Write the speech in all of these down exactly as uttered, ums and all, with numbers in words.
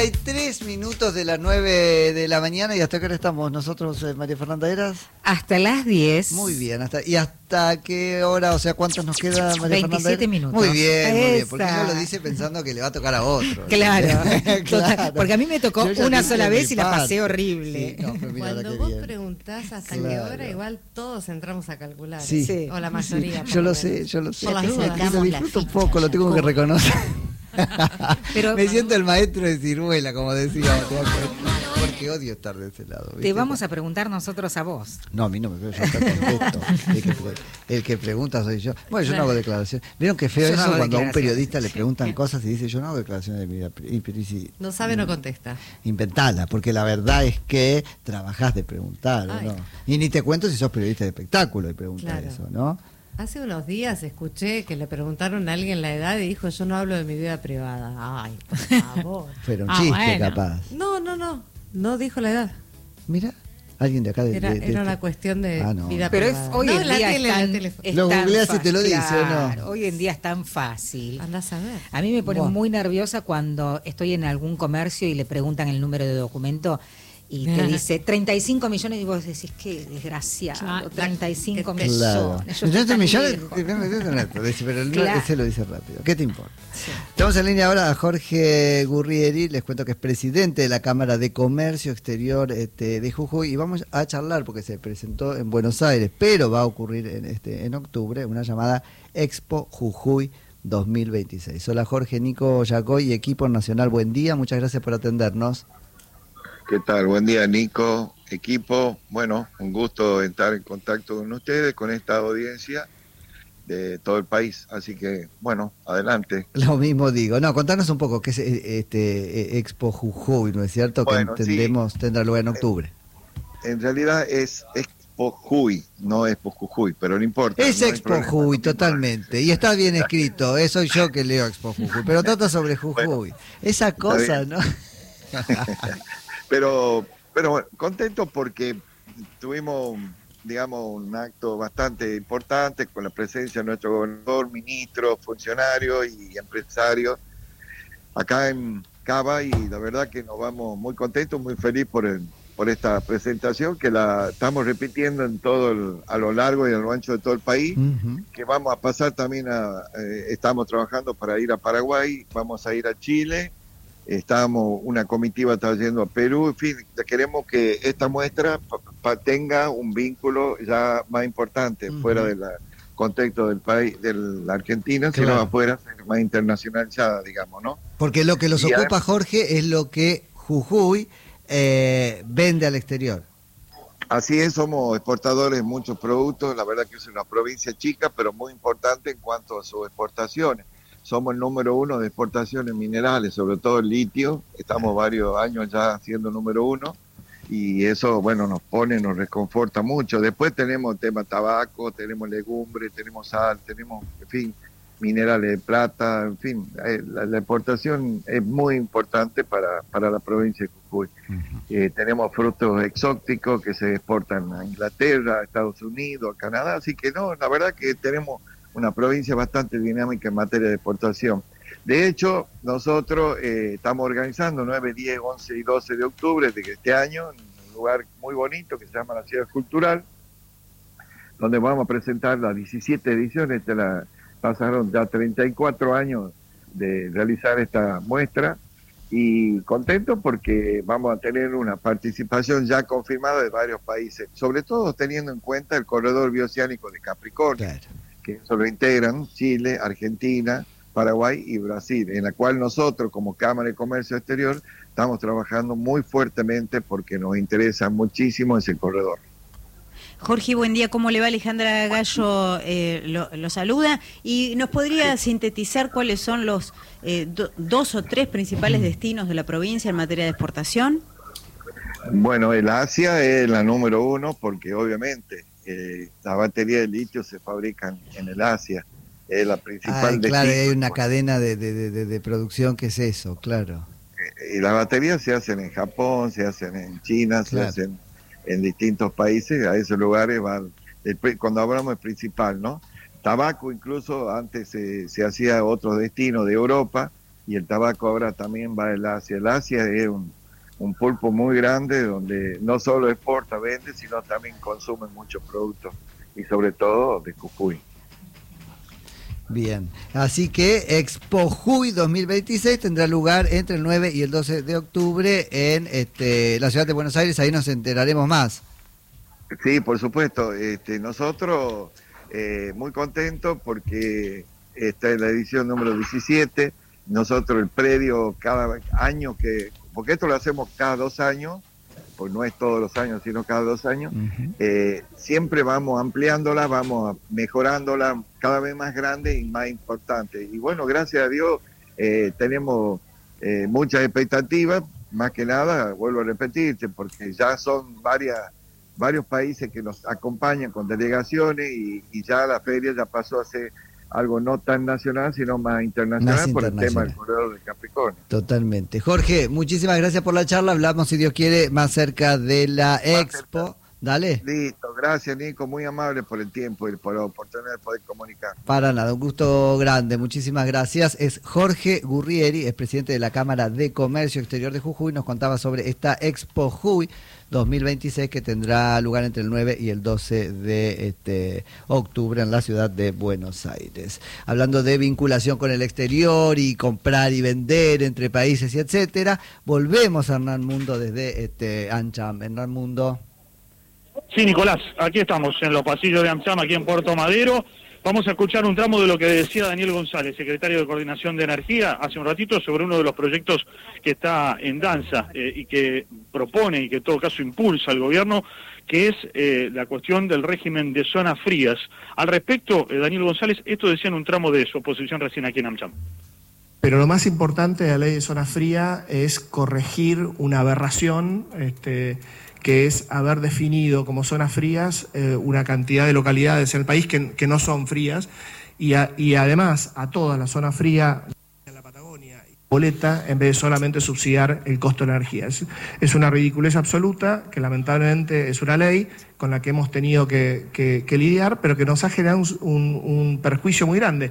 Hay tres minutos de las nueve de la mañana y hasta qué hora estamos nosotros, eh, María Fernanda Eras. Hasta las diez. Muy bien, hasta y hasta qué hora, o sea, ¿cuántos nos queda, María Fernanda? veintisiete minutos. Muy bien, muy Esa. bien, porque uno lo dice pensando que le va a tocar a otro. Claro, Claro. Porque a mí me tocó una sola vez y la parte. pasé horrible. Sí, no, pero mira Cuando la que vos bien. preguntás hasta Claro. qué hora, igual todos entramos a calcular. Sí. ¿eh? O la mayoría. Sí, yo lo sé, yo lo sé. Por las Pero dudas. lo disfruto un poco, lo tengo que reconocer. Pero me siento el maestro de ciruela, como decía, ¿te das cuenta? Porque odio estar de ese lado. ¿viste? Te vamos a preguntar nosotros a vos. No, a mí no me veo, yo acá contesto. El que, pre- el que pregunta soy yo. Bueno, yo no hago declaraciones. ¿Vieron qué feo Yo no eso hago cuando a un declaraciones. periodista le preguntan cosas y dice yo no hago declaraciones de mi vida? Y- pero y si- No sabe, no contesta. Inventala, porque la verdad es que trabajás de preguntar, ¿o Ay. ¿no? Y ni te cuento si sos periodista de espectáculo y preguntas Claro. eso, ¿no? Hace unos días escuché que le preguntaron a alguien la edad y dijo, yo no hablo de mi vida privada. Ay, por favor. Pero un Ah, chiste, bueno. capaz. No, no, no. No dijo la edad. Mira, alguien de acá de, Era, de- de- era una cuestión de Ah, no. vida Pero es, privada. hoy no, en la día tele, es la tan, tele. es Lo tan googleás y te lo fácil, dice, ¿o no? claro, hoy en día es tan fácil. Andás a ver. A mí me pone Buah. muy nerviosa cuando estoy en algún comercio y le preguntan el número de documento y te dice treinta y cinco millones y vos decís, qué desgraciado, Claro. treinta y cinco Claro. millones. Yo estoy Entonces tan millones, lejos. dice, pero el Claro. ese lo dice rápido. ¿Qué te importa? Sí. Estamos en línea ahora a Jorge Gurrieri, les cuento que es presidente de la Cámara de Comercio Exterior este, de Jujuy y vamos a charlar porque se presentó en Buenos Aires, pero va a ocurrir en, este, en octubre una llamada Expo Jujuy dos mil veintiséis. Hola Jorge, Nico Yacoy y equipo nacional, buen día, muchas gracias por atendernos. ¿Qué tal? Buen día, Nico, equipo. Bueno, un gusto estar en contacto con ustedes, con esta audiencia de todo el país. Así que, bueno, adelante. Lo mismo digo. No, contanos un poco qué es eh, este eh, Expo Jujuy, ¿no es cierto? Bueno, que sí. entendemos tendrá lugar en octubre. En realidad es Expo Jujuy, no Expo Jujuy, pero no importa. Es no hay Expo problema. Jujuy, totalmente. Y está bien escrito. eh, Soy yo que leo Expo Jujuy. Pero trata sobre Jujuy. Esa cosa, bien. ¿no? Pero, pero bueno, contento porque tuvimos, digamos, un acto bastante importante con la presencia de nuestro gobernador, ministros, funcionarios y empresarios acá en Cava, y la verdad que nos vamos muy contentos, muy felices por el, por esta presentación que la estamos repitiendo en todo el, a lo largo y a lo ancho de todo el país. Ujú. Que vamos a pasar también a, eh, estamos trabajando para ir a Paraguay, vamos a ir a Chile, estamos, una comitiva está yendo a Perú, en fin, queremos que esta muestra pa, pa, tenga un vínculo ya más importante, Uh-huh. fuera del contexto del país, de la Argentina, Claro. sino afuera, más internacionalizada, digamos, ¿no? Porque lo que los Y ocupa, además- Jorge, es lo que Jujuy eh, vende al exterior. Así es, somos exportadores de muchos productos, la verdad que es una provincia chica, pero muy importante en cuanto a sus exportaciones. Somos el número uno de exportaciones minerales, sobre todo el litio, estamos varios años ya siendo número uno, y eso, bueno, nos pone, nos reconforta mucho. Después tenemos tema tabaco, tenemos legumbre, tenemos sal, tenemos, en fin, minerales de plata, en fin, eh, la, la exportación es muy importante para, para la provincia de Jujuy. Eh, tenemos frutos exóticos que se exportan a Inglaterra, a Estados Unidos, a Canadá, así que no, la verdad que tenemos una provincia bastante dinámica en materia de exportación. De hecho, nosotros eh, estamos organizando nueve, diez, once y doce de octubre de este año en un lugar muy bonito que se llama la Ciudad Cultural, donde vamos a presentar las diecisiete ediciones, de la, pasaron ya treinta y cuatro años de realizar esta muestra, y contento porque vamos a tener una participación ya confirmada de varios países, sobre todo teniendo en cuenta el corredor bioceánico de Capricornio, Claro. que eso lo integran Chile, Argentina, Paraguay y Brasil, en la cual nosotros como Cámara de Comercio Exterior estamos trabajando muy fuertemente porque nos interesa muchísimo ese corredor. Jorge, buen día. ¿Cómo le va? Alejandra Gallo eh, lo, lo saluda. ¿Y nos podría sintetizar cuáles son los eh, do, dos o tres principales destinos de la provincia en materia de exportación? Bueno, el Asia es la número uno porque obviamente eh, la batería de litio se fabrican en el Asia, es la principal. Ay, claro, destino. hay una cadena de, de, de, de producción que es eso, claro. Y las baterías se hacen en Japón, se hacen en China, Claro. se hacen en distintos países, a esos lugares van, el, cuando hablamos de principal, ¿no? Tabaco incluso, antes se, se hacía otro destino de Europa, y el tabaco ahora también va al Asia. El Asia es un, un pulpo muy grande donde no solo exporta, vende, sino también consume muchos productos y sobre todo de Jujuy. Bien, así que Expo Jujuy dos mil veintiséis tendrá lugar entre el nueve y el doce de octubre en este, la ciudad de Buenos Aires, ahí nos enteraremos más. Sí, por supuesto, este, nosotros eh, muy contentos porque esta es la edición número diecisiete, nosotros el predio cada año que, porque esto lo hacemos cada dos años, pues no es todos los años, sino cada dos años, uh-huh. eh, siempre vamos ampliándola, vamos mejorándola cada vez más grande y más importante. Y bueno, gracias a Dios eh, tenemos eh, muchas expectativas, más que nada, vuelvo a repetirte, porque ya son varias, varios países que nos acompañan con delegaciones y, y ya la feria ya pasó a ser algo no tan nacional, sino más internacional, más por internacional. El tema del corredor de Capricornio. Totalmente. Jorge, muchísimas gracias por la charla. Hablamos, si Dios quiere, más cerca de la más Expo. Cerca. Dale. Listo, gracias Nico, muy amable por el tiempo y por la oportunidad de poder comunicar. Para nada, un gusto grande, muchísimas gracias. Es Jorge Gurrieri, es presidente de la Cámara de Comercio Exterior de Jujuy, nos contaba sobre esta Expo Jujuy dos mil veintiséis que tendrá lugar entre el nueve y el doce de este, octubre en la ciudad de Buenos Aires. Hablando de vinculación con el exterior y comprar y vender entre países y etcétera, volvemos a Hernán Mundo desde este, AmCham. Hernán Mundo. Sí, Nicolás, aquí estamos en los pasillos de AmCham, aquí en Puerto Madero. Vamos a escuchar un tramo de lo que decía Daniel González, secretario de Coordinación de Energía, hace un ratito sobre uno de los proyectos que está en danza eh, y que propone y que en todo caso impulsa el gobierno, que es eh, la cuestión del régimen de zonas frías. Al respecto, eh, Daniel González, esto decía en un tramo de su oposición recién aquí en AmCham. Pero lo más importante de la ley de zona fría es corregir una aberración, este, que es haber definido como zonas frías eh, una cantidad de localidades en el país que, que no son frías, y, a, y además a toda la zona fría en la Patagonia y boleta, en vez de solamente subsidiar el costo de la energía. Es, es una ridiculez absoluta, que lamentablemente es una ley con la que hemos tenido que, que, que lidiar, pero que nos ha generado un, un, un perjuicio muy grande.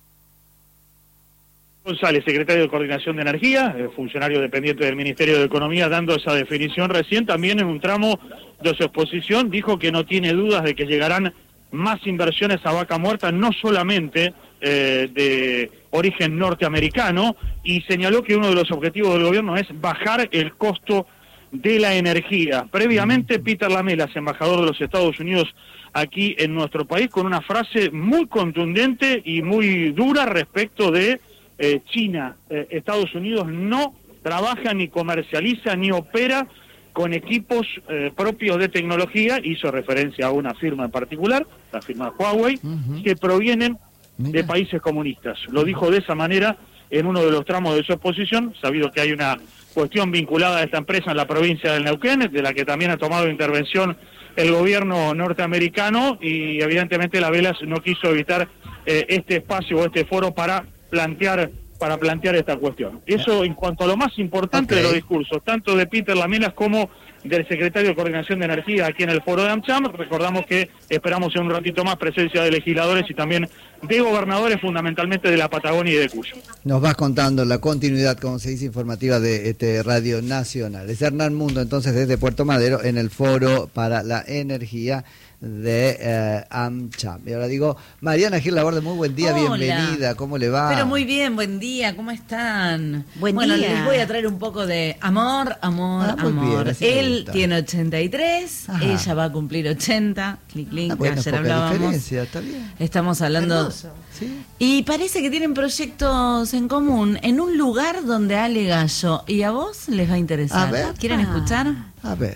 González, secretario de Coordinación de Energía, funcionario dependiente del Ministerio de Economía, dando esa definición recién, también en un tramo de su exposición, dijo que no tiene dudas de que llegarán más inversiones a Vaca Muerta, no solamente eh, de origen norteamericano, y señaló que uno de los objetivos del gobierno es bajar el costo de la energía. Previamente, Peter Lamelas, embajador de los Estados Unidos aquí en nuestro país, con una frase muy contundente y muy dura respecto de Eh, China, eh, Estados Unidos no trabaja ni comercializa ni opera con equipos eh, propios de tecnología, hizo referencia a una firma en particular, la firma Huawei, uh-huh. que provienen Mira. de países comunistas. Lo dijo de esa manera en uno de los tramos de su exposición, sabido que hay una cuestión vinculada a esta empresa en la provincia del Neuquén, de la que también ha tomado intervención el gobierno norteamericano, y evidentemente la Velas no quiso evitar eh, este espacio o este foro para plantear para plantear esta cuestión. Eso en cuanto a lo más importante okay. de los discursos, tanto de Peter Lamelas como del secretario de Coordinación de Energía aquí en el foro de AmCham. Recordamos que esperamos en un ratito más presencia de legisladores y también de gobernadores, fundamentalmente de la Patagonia y de Cuyo. Nos vas contando la continuidad, como se dice, informativa de este Radio Nacional. Es Hernán Mundo, entonces, desde Puerto Madero, en el foro para la energía de eh, AmCham. Y ahora digo, Mariana Gil Laborde, muy buen día, Hola. bienvenida, ¿cómo le va? Pero muy bien, buen día, ¿cómo están? Buen bueno, día. les voy a traer un poco de amor, amor, ah, amor. Bien, Él tiene ochenta y tres, Ajá. ella va a cumplir ochenta, clic, clic, ah, bueno, ayer poca hablábamos. diferencia, está bien. Estamos hablando... ¿Sí? Y parece que tienen proyectos en común en un lugar donde Ale Gallo. ¿Y a vos les va a interesar? A ver. ¿Quieren ah. escuchar? A ver.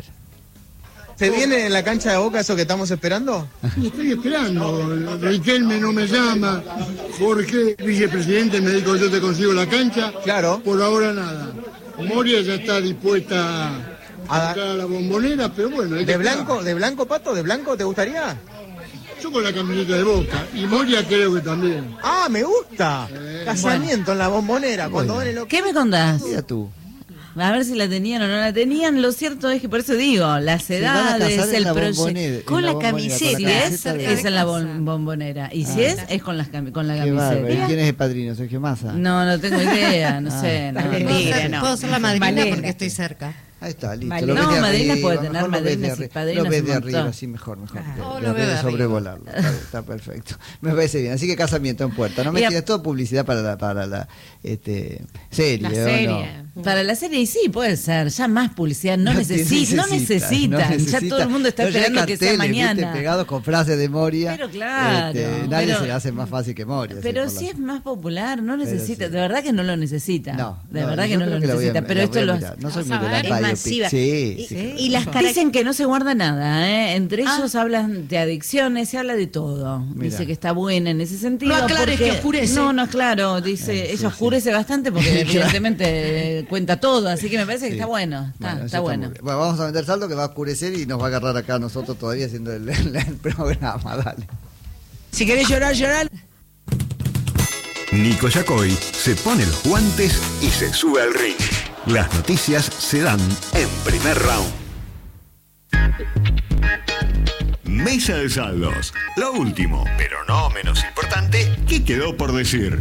¿Se viene en la cancha de Boca eso que estamos esperando? Estoy esperando. Riquelme no me llama. Jorge, vicepresidente, me dijo yo te consigo la cancha. Claro. Por ahora nada. Moria ya está dispuesta a entrar a la Bombonera, pero bueno. ¿De blanco, ¿De blanco, Pato? ¿De blanco te gustaría? Yo con la camiseta de Boca. Y Moria creo que también. Ah, me gusta. Eh, Casamiento bueno. en la Bombonera. Cuando bueno. ¿Qué me contás? Mira tú. a ver si la tenían o no la tenían. Lo cierto es que por eso digo, las edades, el proyecto. Con la camiseta. Si es, es en la bombonera. Y si es, es con, las, con la camiseta. ¿Y quién es el padrino? ¿Sergio Massa? No, no tengo idea, no ah, sé. No, no, no, no. Puedo ser la madrina Malena, porque estoy cerca. Ahí está, listo. Vale. No, madrinas puede tener madrinas y padrinos. Lo ves de arriba, sí, mejor, mejor. Ah, de, de, de sobrevolarlo. Está, está perfecto. Me parece bien. Así que casamiento en puerta. No me tires toda publicidad para la, para la este, serie. La serie. No. Para la serie, sí, puede ser. Ya más publicidad. No, no, necesita, no necesitan. No necesita. Ya todo el mundo está no esperando carteles, que sea mañana. ¿Viste? Pegados con frases de Moria. Pero claro. Este, nadie pero, se le hace más fácil que Moria. Pero si es más popular, no necesita. Sí. De verdad que no lo necesita. No. De no, verdad que no lo necesita. Pero esto lo. No soy muy de la masiva. Sí. Y, sí, y las dicen que no se guarda nada, ¿eh? Entre ellos ah. hablan de adicciones, se habla de todo. Mira. Dice que está buena en ese sentido. No aclares que oscurece. No, no, claro, dice, eh, ella sí, oscurece sí. bastante porque evidentemente cuenta todo, así que me parece que sí. está bueno. Está bueno. Está bueno. Está bueno, vamos a vender saldo que va a oscurecer y nos va a agarrar acá a nosotros todavía haciendo el, el, el programa, dale. Si querés llorar, llorar. Nico Yacoy se pone los guantes y se sube al ring. Las noticias se dan en primer round. Mesa de saldos. Lo último, pero no menos importante, ¿qué quedó por decir?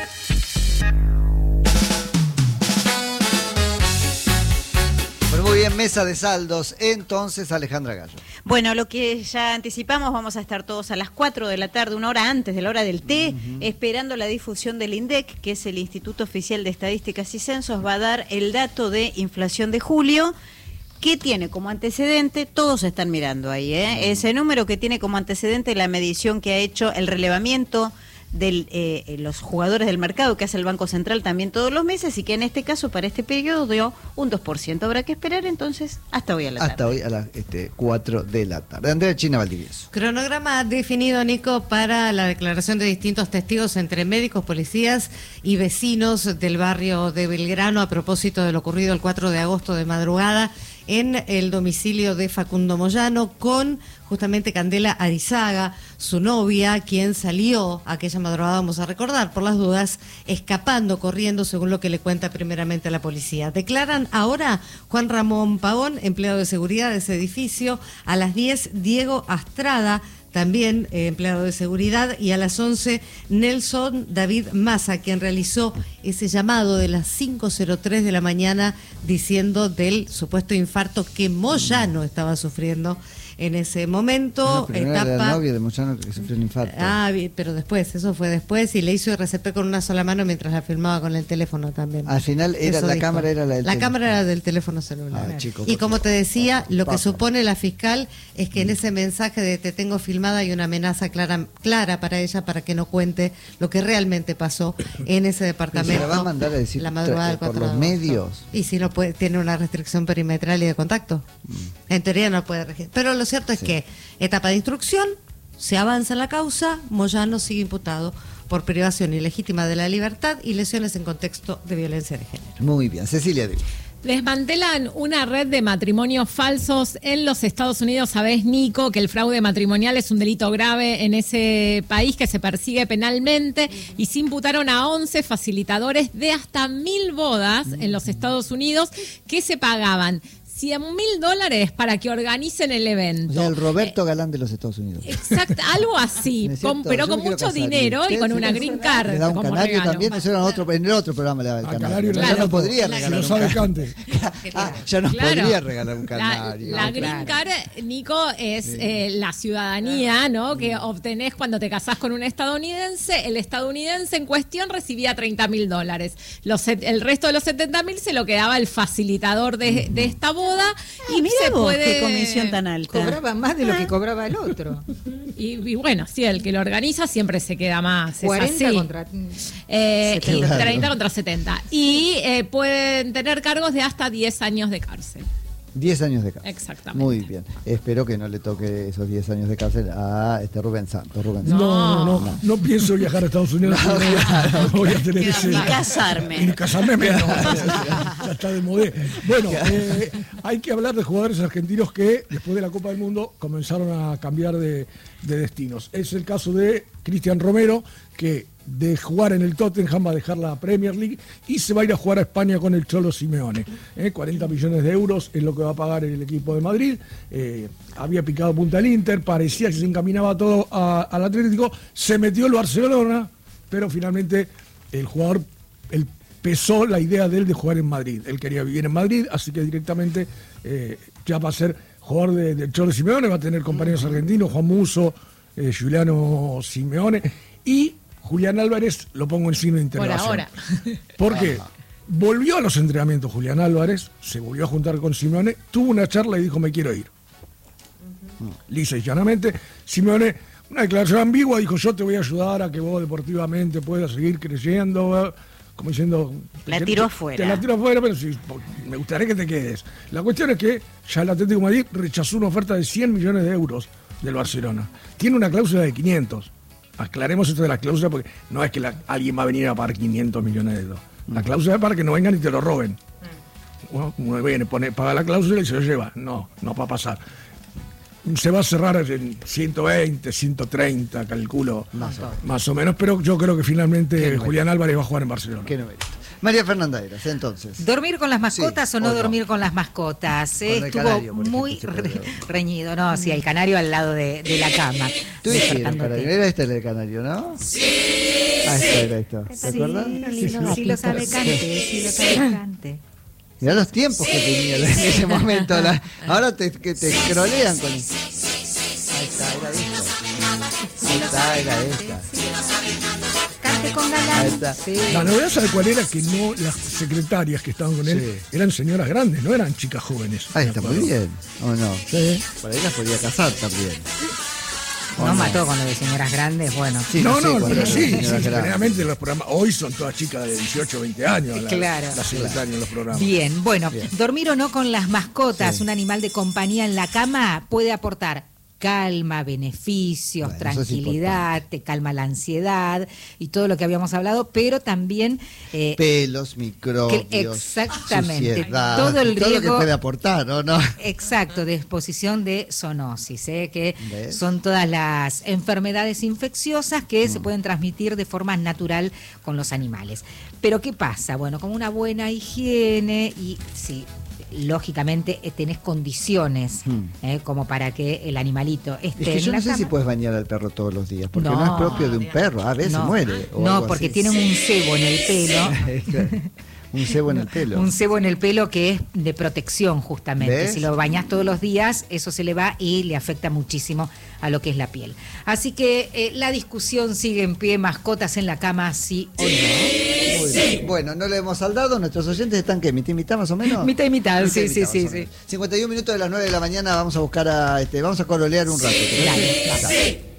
Muy bien, mesa de saldos. Entonces, Alejandra Gallo. Bueno, lo que ya anticipamos, vamos a estar todos a las cuatro de la tarde, una hora antes de la hora del té, uh-huh. esperando la difusión del INDEC, que es el Instituto Oficial de Estadísticas y Censos, va a dar el dato de inflación de julio, que tiene como antecedente, todos están mirando ahí, ¿eh? Ese número que tiene como antecedente la medición que ha hecho el relevamiento de eh, los jugadores del mercado que hace el Banco Central también todos los meses y que en este caso para este periodo dio un dos por ciento. Habrá que esperar entonces hasta hoy a la tarde. Hasta hoy a las este, cuatro de la tarde. Andrea China Valdivieso. Cronograma definido, Nico, para la declaración de distintos testigos entre médicos, policías y vecinos del barrio de Belgrano a propósito de lo ocurrido el cuatro de agosto de madrugada en el domicilio de Facundo Moyano, con justamente Candela Arizaga, su novia, quien salió aquella madrugada, vamos a recordar, por las dudas, escapando, corriendo, según lo que le cuenta primeramente a la policía. Declaran ahora Juan Ramón Pavón, empleado de seguridad de ese edificio, a las diez Diego Astrada, también eh, empleado de seguridad, y a las once Nelson David Massa, quien realizó ese llamado de las cinco cero tres de la mañana diciendo del supuesto infarto que Moyano estaba sufriendo en ese momento. No, pero etapa... era la novia de Moyano que sufrió un infarto. Ah, pero después, eso fue después, y le hizo R C P con una sola mano mientras la filmaba con el teléfono también. Al final era la dijo. cámara era la del La teléfono. cámara era del teléfono celular. Ah, chico, y como te decía, oh, lo papa. que supone la fiscal es que en ese mensaje de te tengo filmada hay una amenaza clara clara para ella para que no cuente lo que realmente pasó en ese departamento. ¿Se la va a mandar a decir la madrugada del por cuatro los de agosto. medios? Y si no puede, tiene una restricción perimetral y de contacto. Mm. En teoría no puede registrar. Pero lo cierto es sí. que etapa de instrucción, se avanza en la causa, Moyano sigue imputado por privación ilegítima de la libertad y lesiones en contexto de violencia de género. Muy bien, Cecilia Díaz. Desmantelan una red de matrimonios falsos en los Estados Unidos. Sabés, Nico, que el fraude matrimonial es un delito grave en ese país que se persigue penalmente, y se imputaron a once facilitadores de hasta mil bodas en los Estados Unidos que se pagaban cien mil dólares para que organicen el evento. O sea, el Roberto Galán de los Estados Unidos. Exacto, algo así, con, pero con mucho dinero y con una green card. Le da un como canario regalo. También, eso era otro, en el otro programa le daba el canario. canario claro, ya no podría regalar si no sabe cante. Ah, ya no claro. podría regalar un canario. La, la green card, Nico, es sí. eh, la ciudadanía, ¿no? Que obtenés cuando te casás con un estadounidense. El estadounidense en cuestión recibía treinta mil dólares. Los, el resto de los setenta mil se lo quedaba el facilitador de, de esta boda. Y mira se vos, puede... qué comisión tan alta. Cobraba más de lo que cobraba el otro. Y, y bueno, sí, el que lo organiza siempre se queda más. cuarenta es así. Contra eh, y setenta. treinta contra setenta. Y eh, pueden tener cargos de hasta diez años de cárcel. diez años de cárcel. Exactamente. Muy bien. Espero que no le toque esos diez años de cárcel a este Rubén Santos. Rubén No, Santos. no, no, no, no pienso viajar a Estados Unidos. No, no, no voy a tener ese. Ni casarme. Ni casarme menos. Ya está de modé. Bueno, eh, hay que hablar de jugadores argentinos que después de la Copa del Mundo comenzaron a cambiar de, de destinos. Es el caso de Cristian Romero, que de jugar en el Tottenham va a dejar la Premier League y se va a ir a jugar a España con el Cholo Simeone. ¿eh? cuarenta millones de euros es lo que va a pagar el equipo de Madrid. Eh, había picado punta el Inter, parecía que se encaminaba todo a, al Atlético, se metió el Barcelona, pero finalmente el jugador, el pesó la idea de él de jugar en Madrid. Él quería vivir en Madrid, así que directamente eh, ya va a ser jugador de, de Cholo Simeone, va a tener compañeros argentinos, Juan Musso, eh, Giuliano Simeone y Julián Álvarez, lo pongo en signo de interrogación. Por ahora. ¿Por qué? Volvió a los entrenamientos Julián Álvarez, se volvió a juntar con Simeone, tuvo una charla y dijo, me quiero ir. Uh-huh. Lisa y llanamente, Simeone, una declaración ambigua, dijo, yo te voy a ayudar a que vos deportivamente puedas seguir creciendo, como diciendo... La tiró afuera. Te la tiro afuera, pero sí, me gustaría que te quedes. La cuestión es que ya el Atlético de Madrid rechazó una oferta de cien millones de euros del Barcelona. Tiene una cláusula de quinientos. Aclaremos esto de la cláusula porque no es que la, alguien va a venir a pagar quinientos millones de euros. La cláusula es para que no vengan y te lo roben. Bueno, uno viene, pone, paga la cláusula y se lo lleva. No, no va a pasar. Se va a cerrar en ciento veinte, ciento treinta, calculo, más, más o menos, pero yo creo que finalmente Julián Álvarez va a jugar en Barcelona. Qué novedad. María Fernanda Eras, entonces. ¿Dormir con las mascotas sí, o no, o no dormir con las mascotas? Eh, estuvo canario, muy ejemplo, re, reñido, ¿no? Sí, el canario al lado de, de la cama. ¿Tú dijiste el canario? Era este el canario, ¿no? Sí. Ah, esta era esto. ¿Te sí, acuerdas? Sí, sí, sí, lo sabe cante, sí lo sabe cante. Mirá los tiempos que tenía en ese momento. La, ahora te, que te scrollean con... Ahí está, era esto. Ahí está, era esta. Cante con galán. Sí. La novedad, ¿sabe cuál era? Que no las secretarias que estaban con él sí. eran señoras grandes, no eran chicas jóvenes. Ahí está muy bien, ¿o no? Sí. Por ahí las podía casar también. No, no mató con lo de señoras grandes, bueno. Sí, no, no, no pero sí, sí generalmente los programas, hoy son todas chicas de dieciocho, veinte años, la, claro, las secretarias en los programas. Bien, bueno, bien. Dormir o no con las mascotas, sí. un animal de compañía en la cama puede aportar calma, beneficios, bueno, tranquilidad, te calma la ansiedad y todo lo que habíamos hablado, pero también... Eh, pelos, microbios, que, exactamente, suciedad, todo el todo riesgo... lo que puede aportar, ¿no? no. Exacto, de exposición de zoonosis, ¿eh? que ¿ves? Son todas las enfermedades infecciosas que mm. se pueden transmitir de forma natural con los animales. Pero ¿qué pasa? Bueno, con una buena higiene y... sí, lógicamente tenés condiciones hmm. eh, como para que el animalito esté es que yo en la no sé cama. si puedes bañar al perro todos los días porque no, no es propio de un perro, a veces no, muere o no porque así. Tienen un cebo en el pelo. Un cebo en el pelo. Un cebo en el pelo que es de protección justamente. ¿Ves? Si lo bañás todos los días, eso se le va y le afecta muchísimo a lo que es la piel. Así que eh, la discusión sigue en pie, mascotas en la cama, sí o no. Muy bien. Bueno, no le hemos saldado, nuestros oyentes están que mitad y mitad más o menos. Mitad y mitad, mitad sí, y mitad, sí, sí, sí. cincuenta y un minutos de las nueve de la mañana vamos a buscar a este, vamos a colorear un rato. Dale, dale.